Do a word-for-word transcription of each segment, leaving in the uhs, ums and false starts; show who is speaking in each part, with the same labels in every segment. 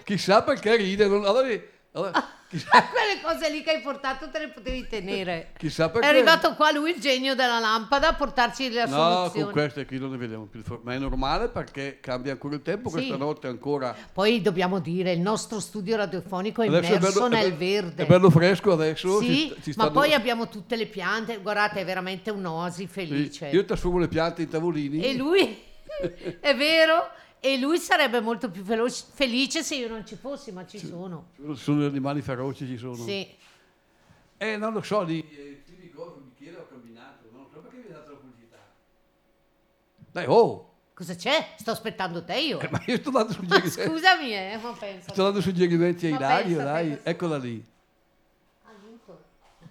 Speaker 1: chissà perché ride. Non, allora, allora, chissà,
Speaker 2: Quelle cose lì che hai portato te le potevi tenere.
Speaker 1: chissà
Speaker 2: È
Speaker 1: perché.
Speaker 2: arrivato qua lui, il genio della lampada, a portarci la
Speaker 1: No,
Speaker 2: soluzione.
Speaker 1: con queste qui non ne vediamo più. Ma è normale perché cambia ancora il tempo.
Speaker 2: Sì.
Speaker 1: Questa notte ancora.
Speaker 2: Poi dobbiamo dire, il nostro studio radiofonico è
Speaker 1: Adesso
Speaker 2: immerso
Speaker 1: è bello,
Speaker 2: nel
Speaker 1: è be-
Speaker 2: verde.
Speaker 1: È bello fresco adesso.
Speaker 2: Sì,
Speaker 1: ci, ci
Speaker 2: ma
Speaker 1: stanno-
Speaker 2: poi abbiamo tutte le piante, guardate, è veramente un'oasi
Speaker 1: sì,
Speaker 2: felice.
Speaker 1: io trasformo le piante in tavolini.
Speaker 2: E lui, è vero, e lui sarebbe molto più veloce- felice se io non ci fossi, ma ci sono.
Speaker 1: Ci sono gli animali feroci, ci sono.
Speaker 2: Sì.
Speaker 1: Eh, non lo so, di eh, di cosa mi chiedo ho combinato, non so perché mi hai dato la pubblicità. Dai, oh!
Speaker 2: Cosa c'è? Sto aspettando te io.
Speaker 1: Eh, ma io sto dando
Speaker 2: Ma
Speaker 1: suggerimenti.
Speaker 2: scusami, eh, ma pensa.
Speaker 1: Sto dando suggerimenti a
Speaker 2: Ma
Speaker 1: Ilario,
Speaker 2: pensa,
Speaker 1: dai,
Speaker 2: pensa.
Speaker 1: eccola lì.
Speaker 2: Aiuto.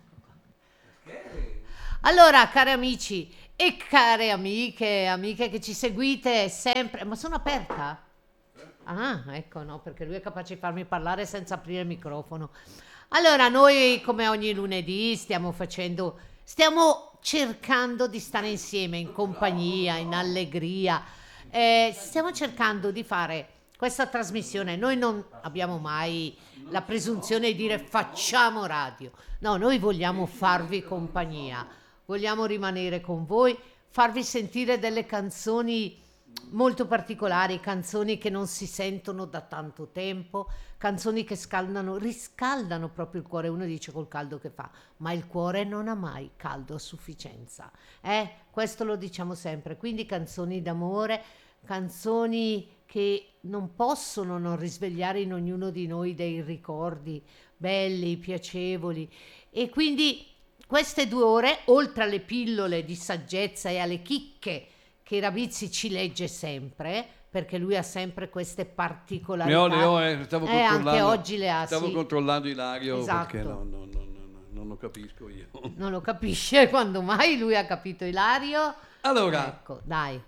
Speaker 2: Allora, cari amici e care amiche, amiche che ci seguite sempre, ma sono aperta? Ah, ecco, no, perché lui è capace di farmi parlare senza aprire il microfono. Allora, noi come ogni lunedì stiamo facendo, stiamo cercando di stare insieme in compagnia, in allegria. Eh, stiamo cercando di fare questa trasmissione. Noi non abbiamo mai la presunzione di dire facciamo radio. No, noi vogliamo farvi compagnia, vogliamo rimanere con voi, farvi sentire delle canzoni molto particolari, canzoni che non si sentono da tanto tempo, canzoni che scaldano, riscaldano proprio il cuore. Uno dice col caldo che fa, ma il cuore non ha mai caldo a sufficienza. Eh? Questo lo diciamo sempre. Quindi canzoni d'amore, canzoni che non possono non risvegliare in ognuno di noi dei ricordi belli, piacevoli. E quindi queste due ore, oltre alle pillole di saggezza e alle chicche che Ravizzi ci legge sempre, perché lui ha sempre queste
Speaker 1: Ne
Speaker 2: particolarità.
Speaker 1: ho, ne ho, eh, stavo
Speaker 2: Eh,
Speaker 1: controllando.
Speaker 2: anche oggi le ha,
Speaker 1: Stavo
Speaker 2: sì.
Speaker 1: controllando Ilario
Speaker 2: Esatto.
Speaker 1: perché no, no, no, no, no, non lo capisco io.
Speaker 2: Non lo capisce quando mai lui ha capito Ilario.
Speaker 1: Allora,
Speaker 2: Ecco, dai.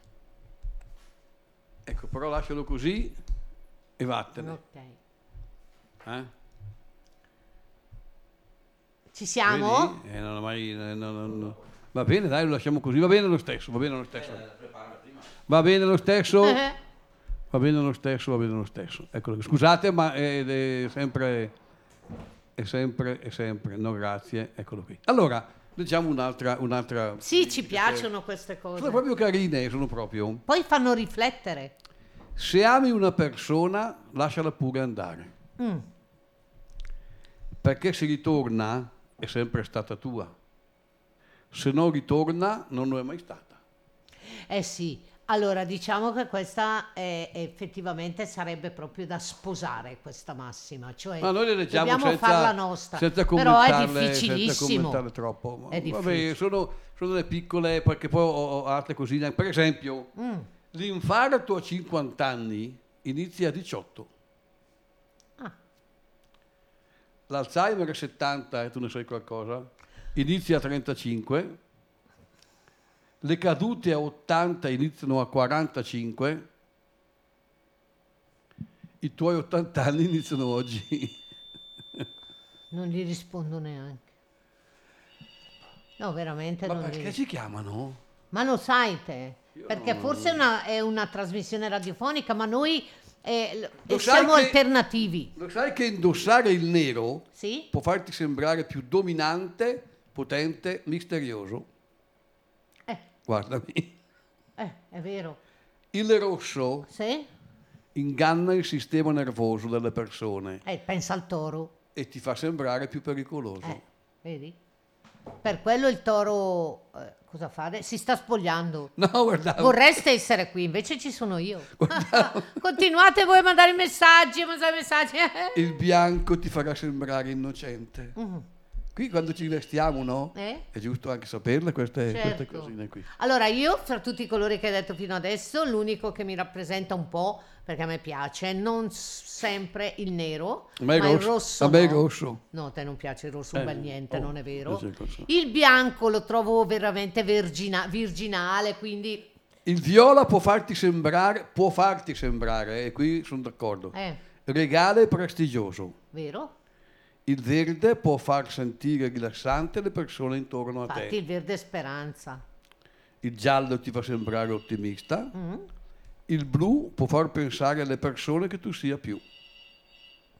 Speaker 1: ecco, però lascialo così e vattene.
Speaker 2: Ok.
Speaker 1: Eh?
Speaker 2: Ci siamo?
Speaker 1: Vedi? Eh, non ho mai, eh, no, no, no. Va bene, dai, lo lasciamo così, va bene lo stesso, va bene lo stesso. Va bene lo stesso,
Speaker 2: Eh,
Speaker 1: va bene lo stesso, va bene lo stesso. Eccolo, scusate, ma è, è sempre, è sempre, è sempre, no grazie, eccolo qui. Allora, leggiamo un'altra, un'altra.
Speaker 2: Sì, ci piacciono queste
Speaker 1: Sono
Speaker 2: cose.
Speaker 1: proprio carine, sono proprio.
Speaker 2: Poi fanno riflettere.
Speaker 1: Se ami una persona, lasciala pure andare.
Speaker 2: Mm.
Speaker 1: Perché se ritorna è sempre stata tua. Se non ritorna non lo è mai stata.
Speaker 2: Eh sì, allora diciamo che questa è, effettivamente sarebbe proprio da sposare questa massima, cioè
Speaker 1: Ma noi le leggiamo
Speaker 2: dobbiamo
Speaker 1: senza,
Speaker 2: farla nostra,
Speaker 1: senza
Speaker 2: però è
Speaker 1: commentarle, senza
Speaker 2: difficilissimo.
Speaker 1: commentarle troppo. Ma
Speaker 2: È
Speaker 1: vabbè,
Speaker 2: difficile.
Speaker 1: sono, sono delle piccole, perché poi ho, ho altre cosine. Per esempio,
Speaker 2: Mm.
Speaker 1: l'infarto a cinquanta anni inizia a diciotto.
Speaker 2: Ah.
Speaker 1: L'Alzheimer a settanta, e tu ne sai qualcosa, inizia a trentacinque. Le cadute a ottanta iniziano a quarantacinque. I tuoi ottanta anni iniziano oggi.
Speaker 2: Non gli rispondo neanche. No, veramente
Speaker 1: Ma
Speaker 2: non gli
Speaker 1: perché
Speaker 2: rispondo.
Speaker 1: ci chiamano?
Speaker 2: Ma lo sai te?
Speaker 1: Io
Speaker 2: Perché
Speaker 1: non-
Speaker 2: forse è una, è una trasmissione radiofonica, ma noi eh, l-
Speaker 1: Lo sai
Speaker 2: siamo
Speaker 1: che-
Speaker 2: alternativi.
Speaker 1: Lo sai che indossare il nero
Speaker 2: Sì?
Speaker 1: può farti sembrare più dominante, potente, misterioso?
Speaker 2: Eh,
Speaker 1: Guardami.
Speaker 2: eh, è vero.
Speaker 1: Il rosso
Speaker 2: Sì?
Speaker 1: inganna il sistema nervoso delle persone
Speaker 2: Eh, pensa al toro.
Speaker 1: e ti fa sembrare più pericoloso.
Speaker 2: Eh, vedi? Per quello il toro eh, cosa fa? Si sta spogliando.
Speaker 1: No, guarda.
Speaker 2: Vorreste essere qui, invece ci sono io. Continuate voi a mandare i messaggi, a mandare i messaggi.
Speaker 1: Il bianco ti farà sembrare innocente.
Speaker 2: Mm.
Speaker 1: Qui quando ci vestiamo, no?
Speaker 2: Eh?
Speaker 1: È giusto anche saperle queste, queste
Speaker 2: Certo.
Speaker 1: cosine qui.
Speaker 2: Allora, io, fra tutti colori che hai detto fino adesso, l'unico che mi rappresenta un po', perché a me piace, non s- sempre il nero,
Speaker 1: A me è
Speaker 2: ma il
Speaker 1: rosso.
Speaker 2: rosso.
Speaker 1: A me è
Speaker 2: no.
Speaker 1: rosso.
Speaker 2: No, a te non piace il rosso un
Speaker 1: Eh,
Speaker 2: bel niente,
Speaker 1: oh,
Speaker 2: non è vero.
Speaker 1: piace il rosso.
Speaker 2: Il bianco lo trovo veramente vergina- virginale, quindi...
Speaker 1: Il viola può farti sembrare, può farti sembrare, e qui sono d'accordo,
Speaker 2: Eh,
Speaker 1: regale e prestigioso.
Speaker 2: vero?
Speaker 1: Il verde può far sentire rilassante le persone intorno a
Speaker 2: Infatti
Speaker 1: te.
Speaker 2: il verde è speranza.
Speaker 1: Il giallo ti fa sembrare ottimista.
Speaker 2: Mm.
Speaker 1: Il blu può far pensare alle persone che tu sia più.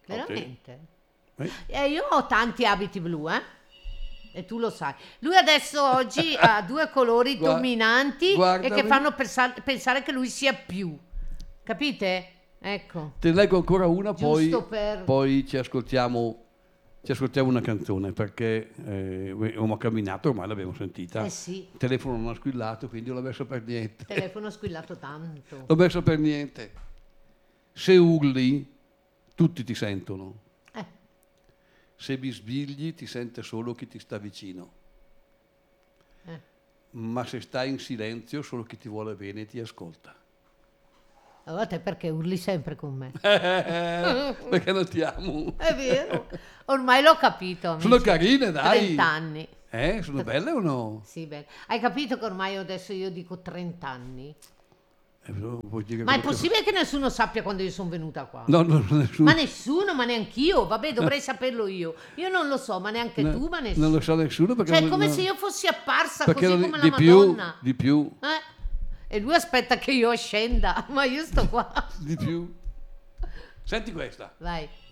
Speaker 2: Veramente?
Speaker 1: Eh?
Speaker 2: Eh, io ho tanti abiti blu, eh? E tu lo sai. Lui adesso oggi ha due colori
Speaker 1: Gua-
Speaker 2: dominanti e
Speaker 1: guardami.
Speaker 2: che fanno pensa- pensare che lui sia più. Capite? Ecco.
Speaker 1: Te ne leggo ancora una, poi,
Speaker 2: Giusto per-
Speaker 1: poi ci ascoltiamo ci ascoltiamo una canzone, perché eh, abbiamo camminato, ormai l'abbiamo sentita.
Speaker 2: Eh sì,
Speaker 1: Il telefono non ha squillato, quindi non l'ho messo per niente.
Speaker 2: il telefono squillato tanto.
Speaker 1: L'ho messo per niente. Se urli, tutti ti sentono.
Speaker 2: Eh,
Speaker 1: Se bisbigli, ti sente solo chi ti sta vicino.
Speaker 2: eh.
Speaker 1: Ma se stai in silenzio, solo chi ti vuole bene ti ascolta.
Speaker 2: Allora te perché urli sempre con me?
Speaker 1: Perché non ti amo.
Speaker 2: È vero. Ormai l'ho capito, amici.
Speaker 1: Sono carine, dai.
Speaker 2: trent'anni.
Speaker 1: Eh, sono belle o no?
Speaker 2: Sì, bene. Hai capito che ormai adesso io dico trent'anni?
Speaker 1: Eh, però vuoi dire
Speaker 2: Ma è
Speaker 1: che-
Speaker 2: possibile che nessuno sappia quando io sono venuta qua?
Speaker 1: No, no, no, nessuno.
Speaker 2: Ma nessuno, ma neanch'io. Vabbè, dovrei saperlo io. Io non lo so, ma neanche
Speaker 1: No,
Speaker 2: tu, ma nessuno.
Speaker 1: non lo sa nessuno perché
Speaker 2: Cioè,
Speaker 1: non-
Speaker 2: come
Speaker 1: no,
Speaker 2: se io fossi apparsa
Speaker 1: perché
Speaker 2: così
Speaker 1: non-
Speaker 2: come
Speaker 1: di
Speaker 2: la
Speaker 1: più,
Speaker 2: Madonna.
Speaker 1: di più,
Speaker 2: Eh? E lui aspetta che io scenda, ma io sto qua.
Speaker 1: di più. Senti questa.
Speaker 2: Vai.